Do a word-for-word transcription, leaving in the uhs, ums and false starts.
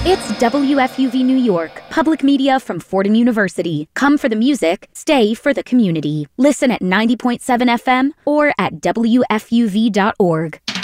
It's W F U V New York, public media from Fordham University. Come for the music, stay for the community. Listen at ninety point seven F M or at W F U V dot org.